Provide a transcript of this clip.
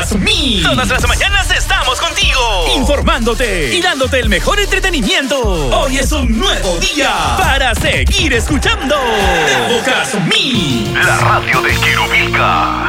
Podcast Me. Todas las mañanas estamos contigo, informándote y dándote el mejor entretenimiento. Hoy es un nuevo día para seguir escuchando Podcast Me, la radio de Quirubilca.